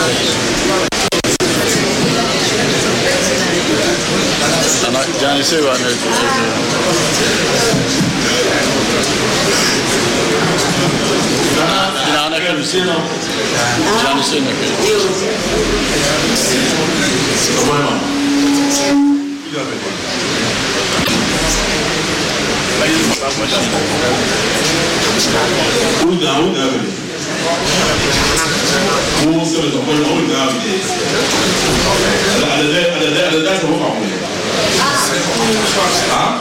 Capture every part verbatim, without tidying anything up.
Ana Johnny say what? Ana ana can see no. Johnny say no. Who down? Who down? Who said the whole whole down? Ada ada ada ada ada semua kamu. Ah?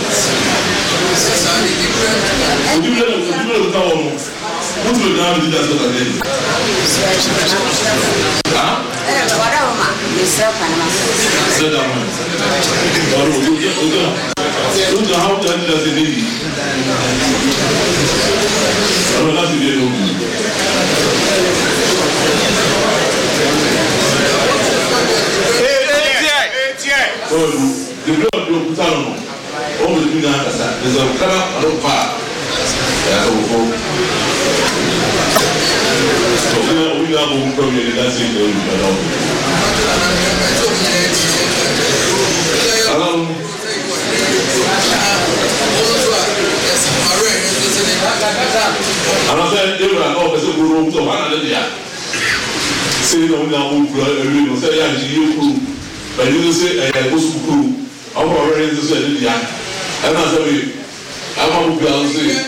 Udah udah udah udah tahu. Udah udah di dalam tadi. Ah? Eh, agora uma. Isso é para nós. Sudah. Baru udah udah. Udah how to handle the baby. Kalau nanti dia dulu. Eh, eh, eh. Oh, the blood blood putar no. Oh, the bina kasa. There's a kara alo pa. Ya ko ko. So we we have one problem that is the around. Hello. Alors ça il y a encore parce que pour nous on va aller là. C'est donc là on peut lui on sait y a du coup. Mais nous c'est il faut se couper. On va aller dans ce là. Alors ça veut avant vous placer.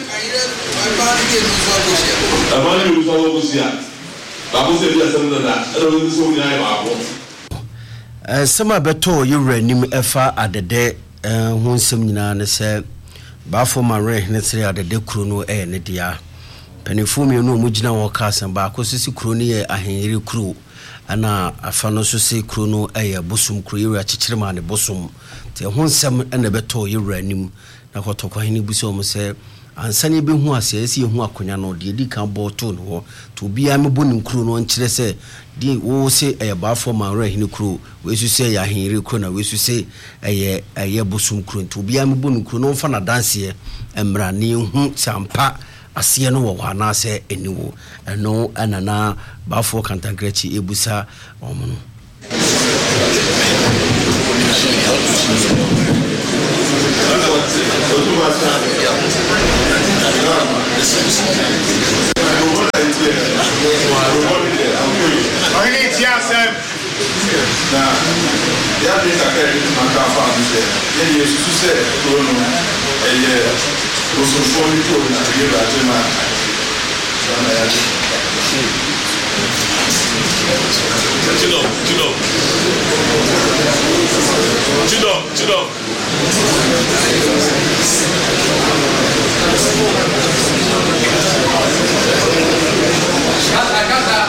Avant nous nous allons aussi. Ba ko se dia sem na. Alors nous sommes là ba ko. Eh sama beto yewra nim efa adede eh ho nsem nyina ne se ba fo ma re ne sire adede kuro no eh ne dia penifo mi no mu gina wo ka san ba ko sisi kuro ne ye ahenyere kuro ana afa no so se kuro no eh bosum kuro yewra chichirema ne bosum te ho nsem ene beto yewra nim na ko to ko hini buso mo se ansane be hu ase esi hu akonya no de di kan bo to no to bia me boni kuro no nkire se di wo se eh ba fo ma re hini kuro we su se ya henre kuro na we su se eh eh bosum kuro to bia me boni kuro no fa na danse emra ne hu sampa ase no wo wana se eniwo eno anana ba fo kantankrachi ebusa omo no Tino, Tino. Tino, Tino. Kata, kata.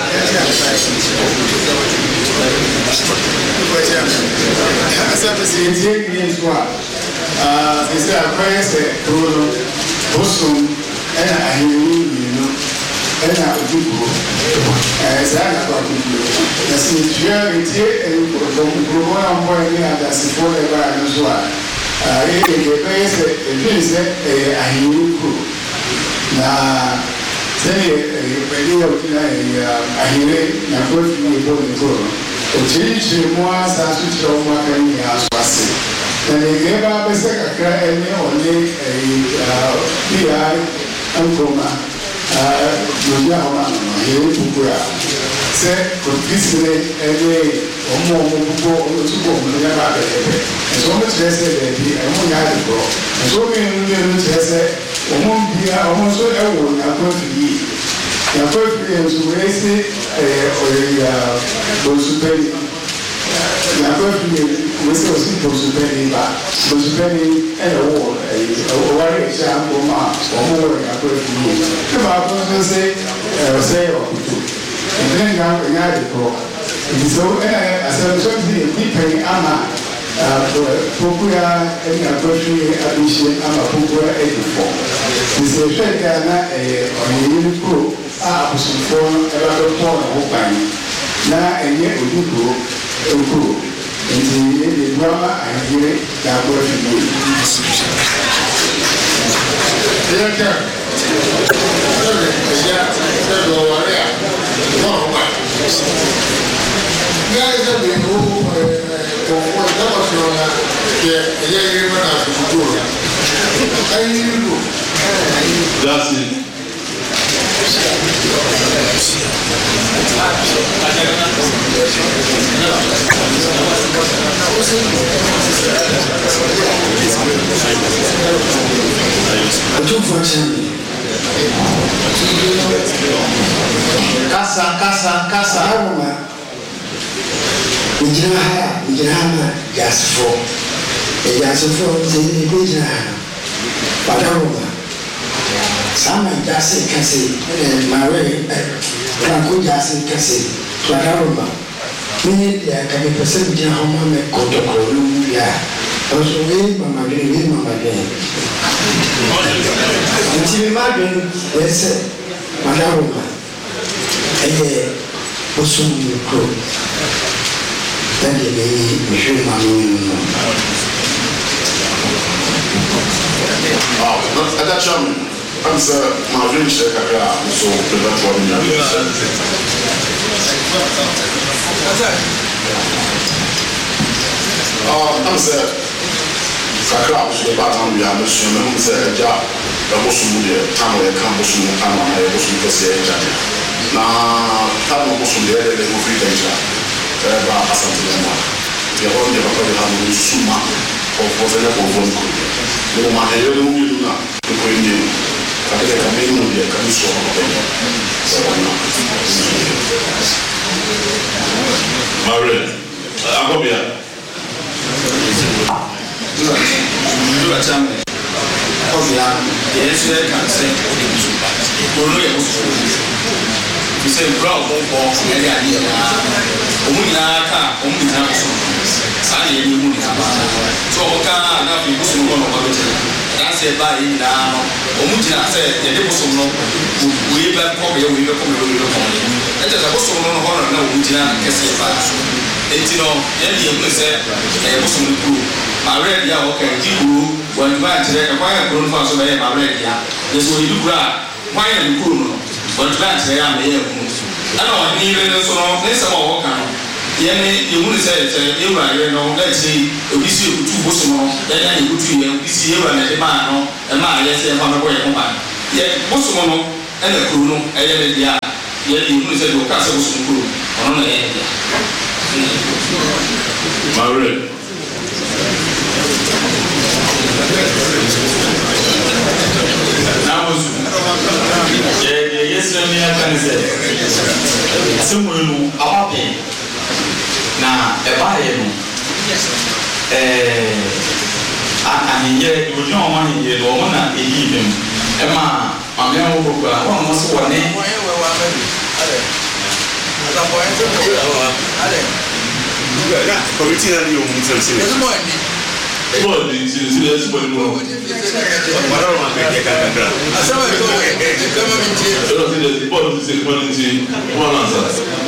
Essa presidência que é sua, ah, esse aparece Bruno, Boston, é a reunião, é a Utuku, é a Utuku. Assim, já que tem um problema muito grande, assim, por levar a sua, ah, ele que pensa, ele pensa é a reunião, na seni pẹ̀lú ọ̀kìnà àhìrẹ́ nàgbọ́fì ní ìbọn ìgbòrò òtìrìtìrì mú àṣà àtúntìrì ọmọ akẹ́yìn ní aṣọ àṣẹ ẹ̀nìyàn bá bẹ́sẹ̀ kàkà ẹni ọ̀lẹ́ bíyà nkọ́mà lójú àwọn àmà àhìrẹ́ gbogbo à sẹ́ kòtìsílẹ̀ ẹni ọmọ ọmọ gbogbo olóṣùgbọ̀ ọmọ ní yàrá bẹ̀rẹ̀ bẹ̀ ẹ̀sọ́ mi tẹ̀lé sẹ́ bẹ̀ẹ̀bí ẹ̀mú yà á dìbò ẹ̀sọ́ mi ń lé ní tẹ̀lé sẹ́ ọmọ bíyà ọmọ sọ ẹ̀wọ̀ nàgbọ́fì yìí nàgbọ́fì yẹn sọ wọ́n ṣe ọ̀rẹ́ bọ̀sùpẹ́ni nàgbọ́fì yẹn wọ́n ṣe ọ̀sìn bọ̀sùpẹ́ni bá bọ̀sùpẹ́ni ẹ̀wọ̀ ọ̀wárí ẹ̀ṣẹ́ àpọ̀mọ́ ọmọ wọ̀ nàgbọ́fì yìí ẹ̀ máa bọ́ sọ ṣe ọ̀sẹ̀ ọ̀kùtù ìdílé ìyá àdìpọ̀ ìdìsọ́ ẹ̀ àṣẹ̀lẹ̀sọ́ ti ìpín àmà Pokua ẹni àtọ́jú abíṣe ama pokua ẹni fọ. Ìṣèṣẹ́ Ghana ẹ̀yẹ ọ̀yẹ̀yẹ̀ kúrò a àbùsùnfọ́ ẹ̀rọ tó pọ̀ ọ̀hún báyìí. Na ẹ̀yẹ òdìbò ẹ̀kúrò. Ètò ìyẹ̀dẹ̀ ìdúrà àyẹ̀yẹ̀ dàgbọ́ ìdìbò. Ẹ̀yẹ kẹ́ ẹ̀yẹ ẹ̀yẹ ọ̀wárẹ̀ à náà wà. Casa, casa, casa. Aroma. Ujira, ujira, gasfo. E gasfo, zini ujira. Padaroma. Sama jasi kasi, mawe, franco jasi kasi. Padaroma. Mimi ya kami pesa ujira homa me koto kolu ya. Also we mama gini, we mama gini. Ntimi madwen ese padaroma. Eye bosumu ko. Tadi ni mishwe manu. Ah, ada chama. Amsa mavin cheka ka so pela tua minha. Ah, amsa kakra so ba tan bia no so no amsa ja da bosumu de tamo e kan bosumu tamo na e bosumu to se ja. Na tamo bosumu de de mo free danger. Eh ba asante de mo. Ya ho de ba ko de ha no suma o ko se na ko von ko. No ma he yo no mi na ko ni. Kakra ka me no de kan so ko de. Mare, akobia. Dura chama. Obia, yesu e kan se ko no ye musu. Bise bra o bo e le ani na. O mu na ka, o mu na so. Sa ye ni mu na ba. So o ka na fi musu no no ba be. Na se ba yi na no. O mu jina se ye de musu no. O ye ba ko be o ye ko me o ye ko. E je sa musu no no ho na o mu jina na kese ba. Enti no ye ni e mu se e musu no ku. Ma re dia o ka ji ku wan ba tire e kwa ya ku no fa so be ma re dia. Ye so yi kura kwa ya ku no. Wan ba tire ya me ye ku. Ana wa ni re no so no ne se ma wo ka no. Ye ni ye mu se se e wa re no na ti obi si ku tu bo so no. Ya ya ni ku tu ye obi si ye wa na de ma no. E ma ye se ma ko ye ko ba. Ye bo so no e na ku no e ye ne dia. Ye ni mu se do ka se bo so ku. Ono na ye dia. Mare. Namus ye ye yesu mi aka nse asemu no abape na ebaye no eh ahiye ojo oma hiye no oma na eyi dem e ma mame wo kokura won mo so wone Committee na yo mu tse tse. Mo di tse tse le mo mo. Mara ma ke ka ka. asama to kama minti Ero tse le bo tse ko ni tse mo na sa.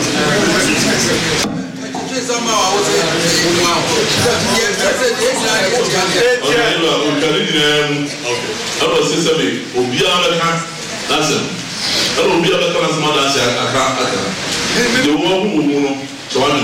Sama wa wote ma ko ye tse ye na ye O ni lo o ka ni ne mu. Ero se se me obi a ka na se. Ero obi a ka na se ma da se aka aka. De wo mu mu no so ani.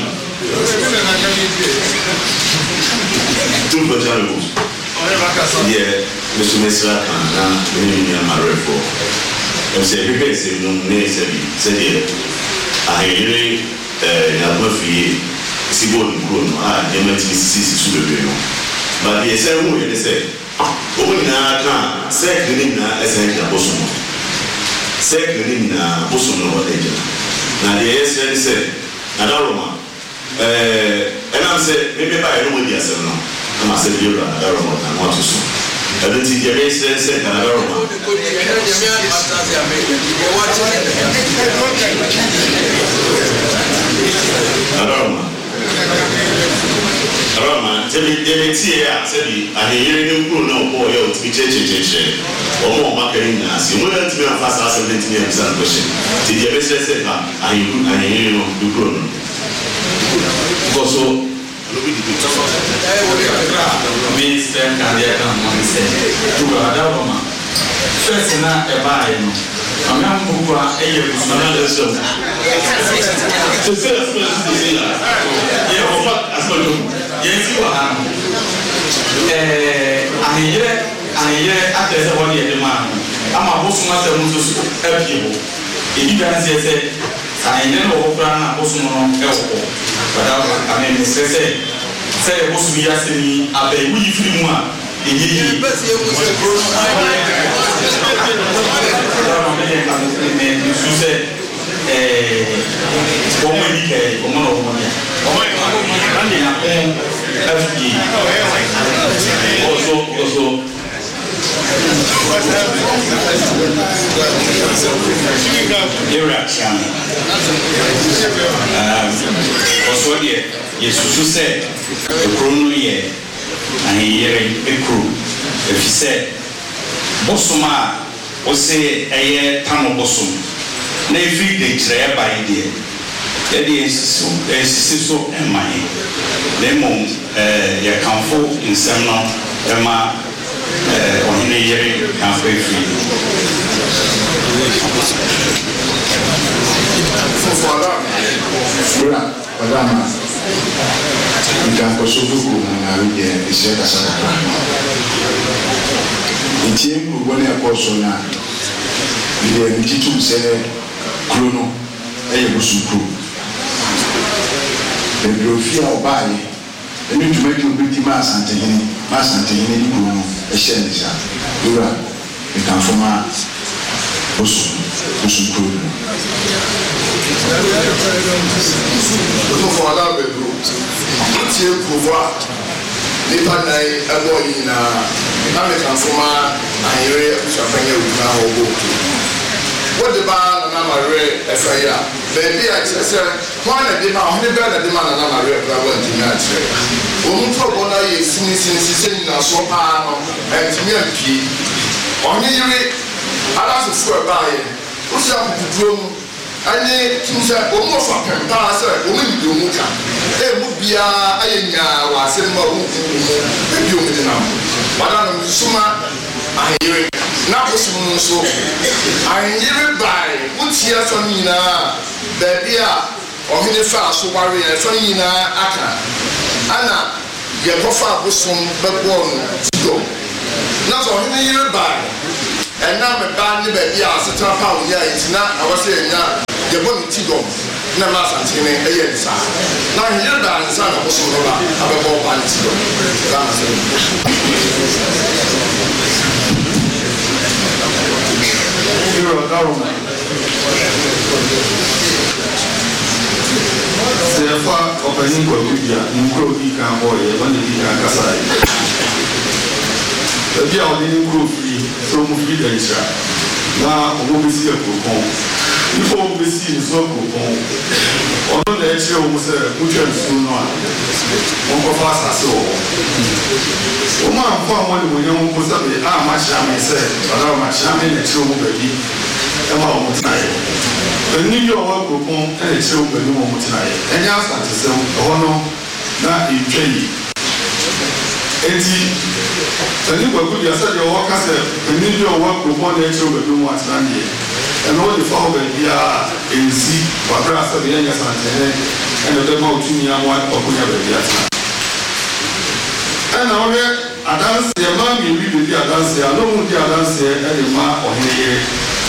Tu va já no. Yeah, Mister Mesra na ni ni amarefo. Eu sei que pense no nesse bi. Sei a ele eh na ma fie si bo ni kuro no a je ma ti si si su bebe no. Ba bi ese hu ye se. O ni na ka se ni na ese na boso no. Se ni na boso no wa deja. Na de ese ni se na da Roma. Eh ena se maybe ba e no di ase no. Na ma se bi ro na da Roma na mo to so. Ebe ti je be se se na da Roma. Roma. Roma, tell me, tia, said he, and he didn't know no boy out to be changing, or more marketing as you wouldn't be a fast as a little question. Did you ever say that? And you could, and you know, you grown. Because so, Mister Candiaca, to Roma. First, not a buy. I'm not who are a year with another so. To say as much as they say, yeah, what as well. Yes, you are. I hear, I hear after the one year demand. I'm a boss master who's a people. ebi bia na sɛ sɛ saa ɛnyɛ no wɔ kora na bosom no ɛwɔ hɔ bada ame me sɛ sɛ sɛ bosom yi asɛ ni abɛ wuyi firi mu a ɛyɛ yi nsu sɛ wɔn ani kɛ wɔn na wɔn ya wɔn ani apɛn ɛfi ɔso ɔso. Yɛwura kyɛn ɔso deɛ yɛsusu sɛ ekuro no yɛ aheyere ekuro efi sɛ bosom a ɔsɛ ɛyɛ tano bosom na efi de kyerɛ ɛba yi deɛ yɛde esisi esisi so ɛma yi na emu ɛɛ yɛkanfo nsɛm no ɛma ɔhene yere kanfo efiri. Fọlọ fura ọdọ ama nkankoso buku mu na ayɛ ehyia kasa kakra ntie nkuro ne ɛkɔ so na yɛ ntitu sɛ kuro no ɛyɛ bosu kuro bebree ofi a ɔbaa yi ɛne ntoma di obi di ma asantehene ma asantehene ne kuro no ɛhyɛ ne nsa wura nkanfo ma bosu bosu kuro no. Otu fọlá bẹ̀rù tí e kú wá nípa náà ẹgbẹ́ yìí na n'amẹ̀ka fúnma àyẹ̀rẹ̀ ẹ̀fúnṣàfẹ́yẹ̀ òkúta ọgbọ́ òkè. Wọ́n di bá nana màrẹ́ ẹ̀fẹ́ yà bẹ̀ẹ̀bi àkyerẹ́sẹ́ wọ́n á nàdí ma ọ̀hún bẹ́ẹ̀ nàdí ma nana màrẹ́ ẹ̀fẹ́ wọ́n ti ní àkyerẹ́. Òun tó ọ̀bọ náà yẹ sinisinisí sẹ́ nyina sọ paa nọ ẹ̀ntìmí ẹ̀mpì ọ̀hún yiri aláṣẹfọ ẹ̀ báyẹ ó sì àkùkùdúró mu. Ani tunsa omo fa pempa sɛ omo ndi omo ka e mu bia aye nya wa se ma omo ku omo e bi omo dinam wala no suma ayere na bosom so ayere bai utia so nyina ba bia ohene fa so ware e so nyina aka ana ye kofa bosom bebo no tido na so ohene yere bai ɛna me ba ne ba bia asetra pa wo ya itina awase nya the one with Tigom, no matter in a year. Now, here, the son of Osola, have a ball by Tigom. You're a government. Therefore, opening Bolivia, in Croatia, Cambodia, when the Vika Kasai. The Biao didn't grow free, so move with the Israel. Now, we will see a coupon. Before we see the so coupon, on the edge of Mutual Suna, one of us are so. One found one when you put up the arm, my shaman said, but I'm a shaman and show baby. About tonight. The New York coupon and a show baby tonight. And just at the same, oh no, not in training. Eti, the new work you said your work as a New York work coupon and show baby once land here. And all the four will be in sea, but brass of the young Santa and the demo to me and one of the and now I dance the mammy, we will be a dancer, I know the dance and the ma or here.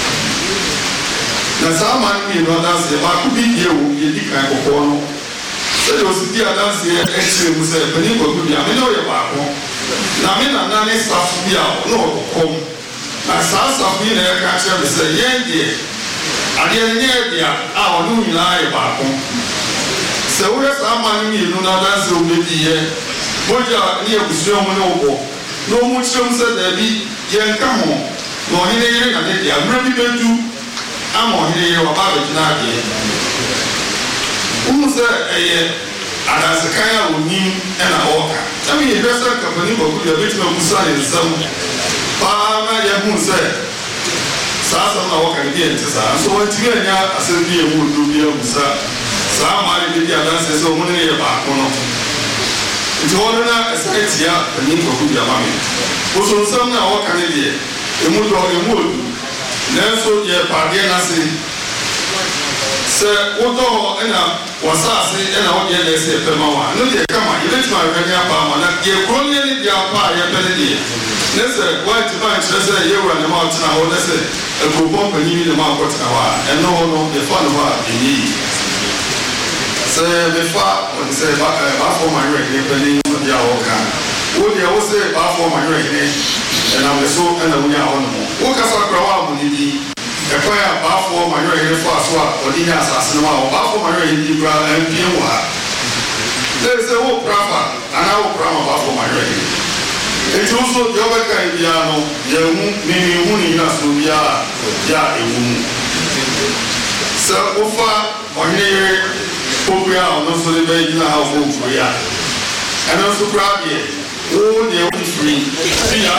Now, some man be not dance, the mark could be here, you can't go on. So you was the dance here, actually, who said, when you go to the Amino, now, men are not stuff to be out, no, come. Na sasa bila ya kacha bisa yeye aliyenye dia au nuni na ye bako se ule sama ni no na danse obediye moja ni ekusio mo no bo no mu chom se dabi ye nka ho no hine yire na dia mra bi bedu amo hine ye wa ba be na die umu se eye adanse kaya oni na oka tami ye besa kapani boku ya betu na musa ye zamu Pama ya munse sasa na wakati ndiye sasa so watiwe nya asebie mu dubia musa saa mari bi dia dan se so mu ne ye ba kono ntiwono na esetia ni ko ku dia mami oso nsam na wakati ndiye emu do emu odu nanso ye pade na se sɛ wotɔ hɔ ɛna wɔsaase ɛna wɔde ɛna ɛsɛ ɛpɛ ma wa no deɛ kama yɛbɛtumi ahwɛ ne apa ama na deɛ kuro ne ne deɛ apa a yɛpɛ ne deɛ ne sɛ wɔate ba nkyerɛ sɛ yɛwura ne ma ɔtena hɔ ne sɛ akuropɔn panyin ne ma akɔtena hɔ a ɛno hɔ no yɛfa no hɔ a ɛnyɛ yi sɛ mefa wɔde sɛ baafo ma werɛ ne pani no deɛ a wɔka wo deɛ wo sɛ baafo ma werɛ ne ɛnam ne so ɛna wonya hɔ no mo wokasa kora wɔ a mo ne di ɛkwan a baafoɔ ma yɛrɛ yɛrɛ fa so a ɔde nya asase no ma wɔ baafoɔ ma yɛrɛ yɛrɛ kura ɛmpie wɔ ha sɛ sɛ wo kura fa anaa wo kura ma baafoɔ ma yɛrɛ yɛrɛ eti nso deɛ ɔbɛka yi biara no yɛn ho mímí hu ne nyina so biara yɛ a ewu mu sɛ wofa ɔhene yɛrɛ kpokuru a ɔno nso de bɛyɛ gyina ha ɔfɔ okuru yi a ɛno nso kura deɛ wo deɛ wo firi ɛyà.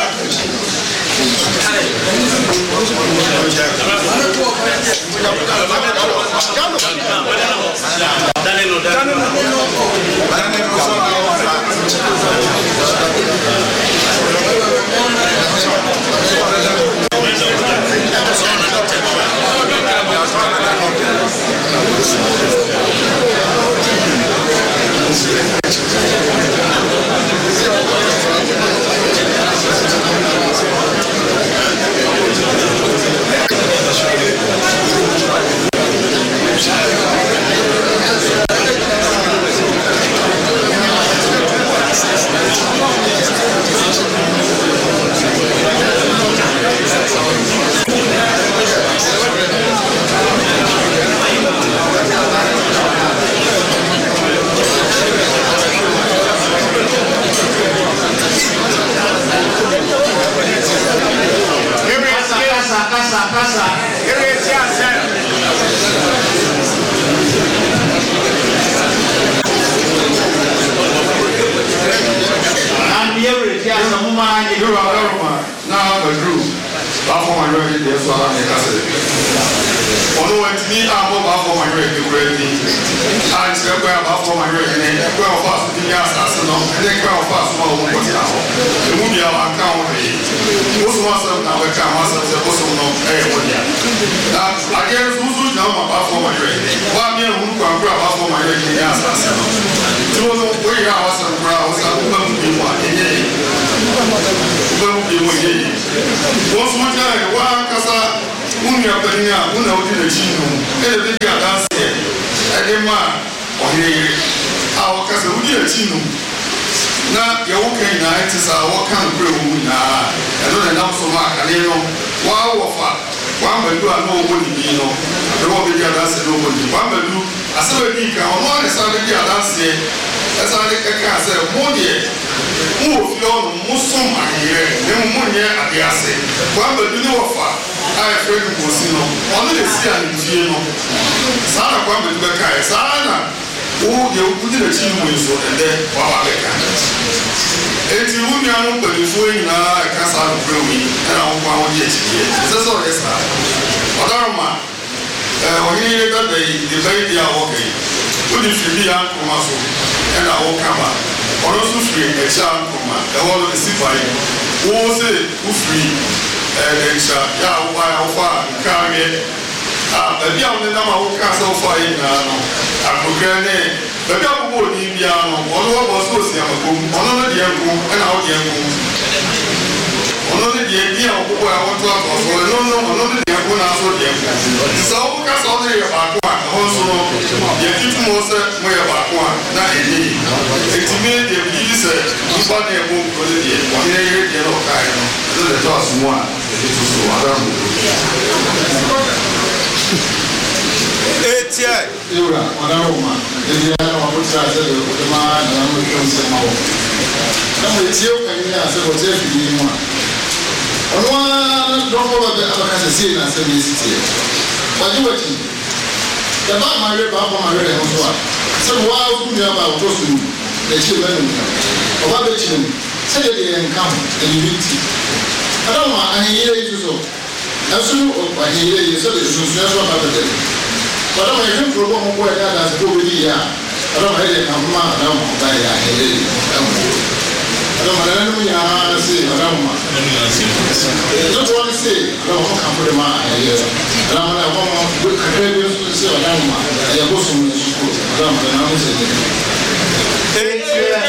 Hello, madam, we are saying, madam. Not want to say, no, come for the man. And I'm going to go to say, madam, I go from school. Madam, and I was saying,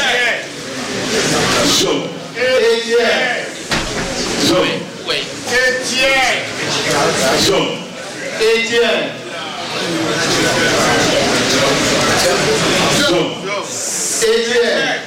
sure. Eight years. So, wait. Eight years. So, eight years. So, eight years.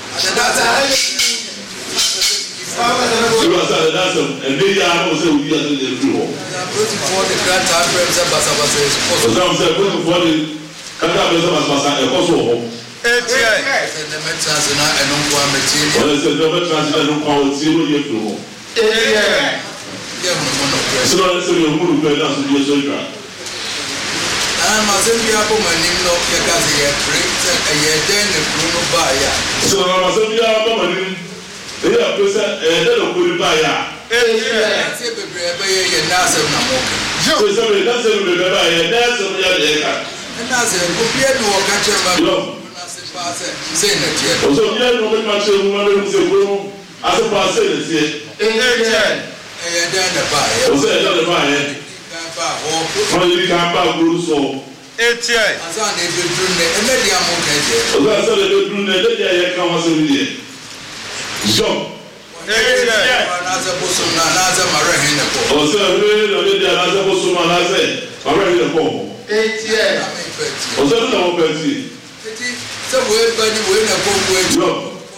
That's a big hour or so. We are doing the floor. For the grand time, for some say, for the Canada, a possible. Eight years. And the meters and I don't want material. Well, it's a double transit and power zero year floor. Eight years. So, let's say you're moving to dance with your soldier. I'm a semi apple, my name, no, because he had drinks and he had done the Bruno Baya. So, I'm a semi apple, they are present a little good buyer. Eight years. I say, baby, you're not so much. So, somebody doesn't remember a dance of the other. And I said, go be a new catcher, but say that yet. So, you know, much of one is a room as a parcel is here. Eight years. And then the buyer. Was a little buyer. Only can't buy groups for eight years. As I need to do the media monkey. That's a little blue, they come as a video. So, eight years. Another person, another marine. Or so, another person, another marine. Eight years. Or so, no, Betty. So, we're going to win a book with you.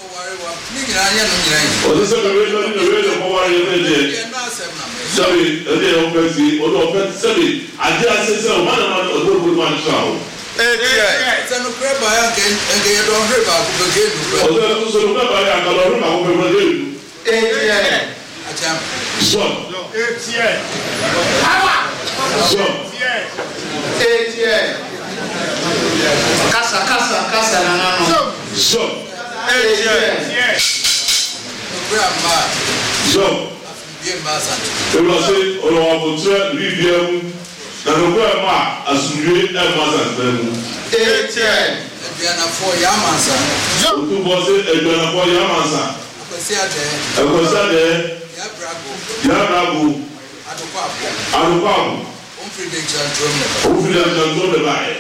Or this is a very good way of sorry, a day of Betty, or no, sorry, I just said, one of the good man child. Eight years. It's a crab by again, and they don't hear about the game. Or there's also no by a color of the eight years. So, eight years. So, eight years. Casa, casa, casa, no, no. So, eight years. Grandma. So, we will say, or I will try to leave you. Now, the grandma, as you read, and mother, eight years. And for Yamasa. So, two bosses, and then for Yamasa. I was there. Yabrago. Arupago. Confidential to the lie.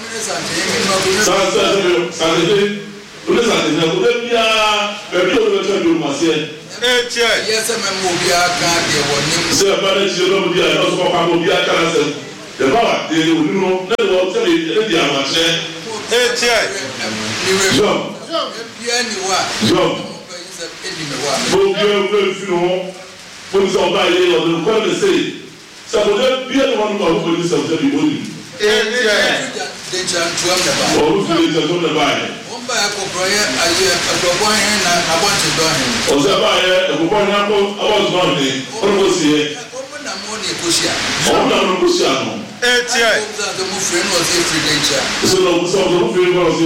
Saturday, Saturday, listen, I would be a people to my say. Yes, I'm a movie. I can't. Sir, but it's your own dear, also I will be a cancer. The power, they will know, never will tell me the amateur. Eight years. Jump. Jump. Bon Dieu veut fuir, pour nous envahir, on ne peut pas laisser. Ça veut dire bien loin de nous, police, ça veut dire bon. Et tiens, on vous fait des gens de bail. On va accompagner à accompagner à avancer dans. On s'est baillé, accompagner à avancer dans. On va aussi. On a un couchant. Et tiens. C'est le couchant de vous faire